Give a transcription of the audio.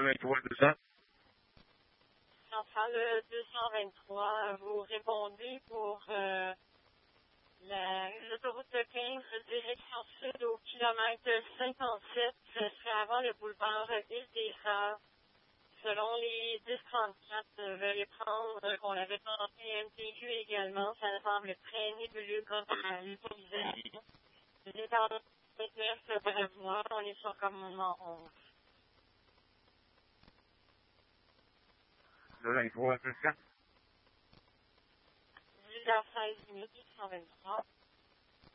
223 200. Enfant le 223, vous répondez pour l'autoroute 15, direction sud au kilomètre 57, ce serait avant le boulevard Île des Sœurs. Selon les 1034, veuillez prendre qu'on avait tenté MTQ également, ça semble très nébuleux quant à l'utilisation. Vous êtes en 29 Bravois, on est sur commandement 11. 223 200. 10h16 minutes, 123.